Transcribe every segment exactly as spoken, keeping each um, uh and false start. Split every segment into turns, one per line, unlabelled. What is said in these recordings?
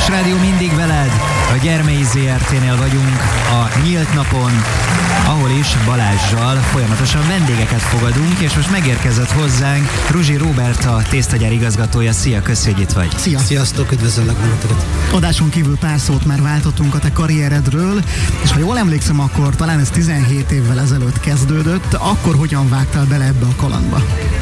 János Rádió mindig veled. A Gyermei zé er té-nél vagyunk a nyílt napon, ahol is Balázssal folyamatosan vendégeket fogadunk, és most megérkezett hozzánk Ruzsi Róbert, a tésztagyár igazgatója. Szia, köszi, hogy itt vagy.
Szia. Sziasztok, üdvözöllek benneteket.
Adáson kívül pár szót már váltottunk a te karrieredről, és ha jól emlékszem, akkor talán ez tizenhét évvel ezelőtt kezdődött. Akkor hogyan vágtál bele ebbe a kalandba?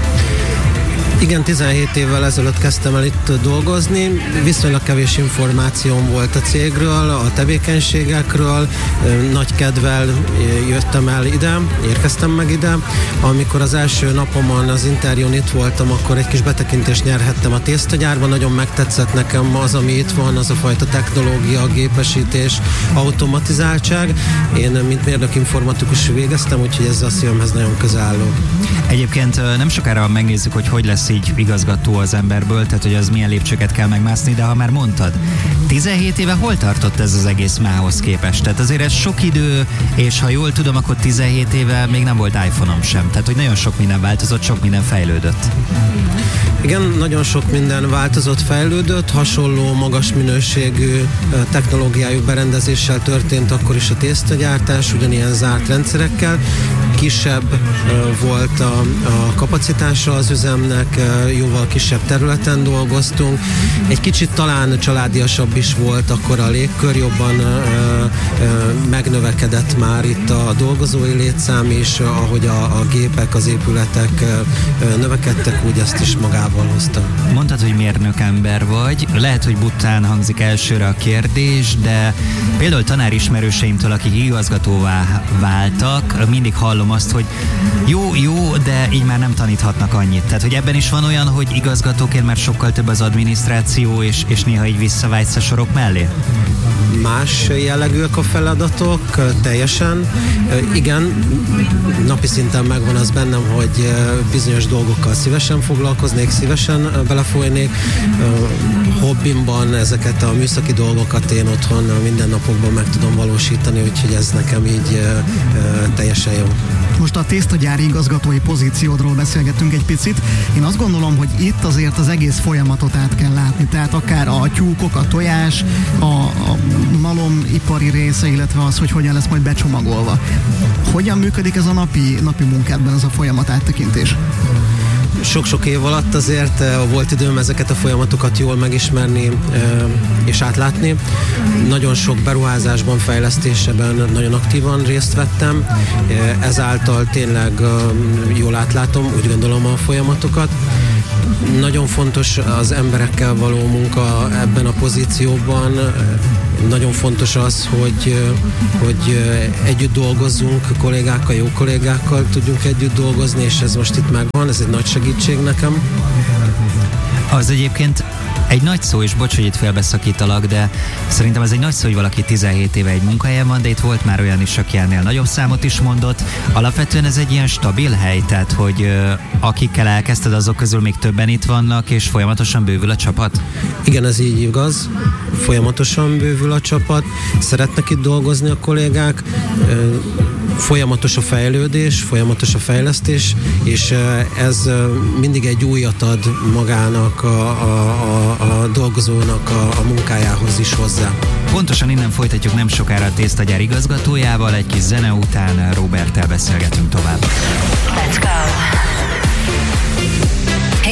Igen, tizenhét évvel ezelőtt kezdtem el itt dolgozni. Viszonylag kevés információm volt a cégről, a tevékenységekről. Nagy kedvel jöttem el ide, érkeztem meg ide. Amikor az első napomon az interjún itt voltam, akkor egy kis betekintést nyerhettem a tésztagyárban. Nagyon megtetszett nekem az, ami itt van, az a fajta technológia, gépesítés, automatizáltság. Én, mint mérnök informatikus végeztem, úgyhogy ez a szívemhez nagyon közel álló.
Egyébként nem sokára megnézzük, hogy hogy lesz így igazgató az emberből, tehát hogy az milyen lépcsőket kell megmászni, de ha már mondtad, tizenhét éve hol tartott ez az egész mához képest? Tehát azért ez sok idő, és ha jól tudom, akkor tizenhét éve még nem volt iPhone-om sem. Tehát, hogy nagyon sok minden változott, sok minden fejlődött.
Igen, nagyon sok minden változott, fejlődött, hasonló magas minőségű technológiájú berendezéssel történt akkor is a tésztagyártás, ugyanilyen zárt rendszerekkel. Kisebb volt a, a kapacitása az üzemnek, jóval kisebb területen dolgoztunk. Egy kicsit talán családiasabb is volt akkor a légkör, jobban ö, ö, megnövekedett már itt a dolgozói létszám is, ahogy a, a gépek, az épületek ö, növekedtek, úgy ezt is magával hozta.
Mondtad, hogy mérnökember vagy, lehet, hogy buttán hangzik elsőre a kérdés, de például tanárismerőseimtől, akik igazgatóvá váltak, mindig hallom azt, hogy jó, jó, de így már nem taníthatnak annyit. Tehát, hogy ebben is van olyan, hogy igazgatóként már sokkal több az adminisztráció, és, és néha így visszavágysz a sorok mellé?
Más jellegűek a feladatok, teljesen. Igen, napi szinten megvan az bennem, hogy bizonyos dolgokkal szívesen foglalkoznék, szívesen belefolynék. Hobbimban ezeket a műszaki dolgokat én otthon mindennapokban meg tudom valósítani, úgyhogy ez nekem így teljesen jó.
Most a tésztagyári igazgatói pozíciódról beszélgettünk egy picit. Én azt gondolom, hogy itt azért az egész folyamatot át kell látni. Tehát akár a tyúkok, a tojás, a, a malomipari része, illetve az, hogy hogyan lesz majd becsomagolva. Hogyan működik ez a napi, napi munkádban, ez a folyamat áttekintés?
Sok-sok év alatt azért volt időm ezeket a folyamatokat jól megismerni és átlátni. Nagyon sok beruházásban, fejlesztésben nagyon aktívan részt vettem. Ezáltal tényleg jól átlátom, úgy gondolom, a folyamatokat. Nagyon fontos az emberekkel való munka ebben a pozícióban. Nagyon fontos az, hogy, hogy együtt dolgozzunk kollégákkal, jó kollégákkal tudjunk együtt dolgozni, és ez most itt megvan, ez egy nagy segítség nekem.
Az egyébként egy nagy szó, és bocs, hogy itt félbeszakítalak, de szerintem ez egy nagy szó, hogy valaki tizenhét éve egy munkahelyen van, de itt volt már olyan is, aki ennél nagyobb számot is mondott. Alapvetően ez egy ilyen stabil hely, tehát hogy ö, akikkel elkezdted, azok közül még többen itt vannak, és folyamatosan bővül a csapat?
Igen, ez így igaz. Folyamatosan bővül a csapat, szeretnek itt dolgozni a kollégák, folyamatos a fejlődés, folyamatos a fejlesztés, és ez mindig egy újat ad magának, a, a, a, a dolgozónak a, a munkájához is hozzá.
Pontosan innen folytatjuk nem sokára a tésztagyár igazgatójával, egy kis zene után Róberttel beszélgetünk tovább.
Let's go!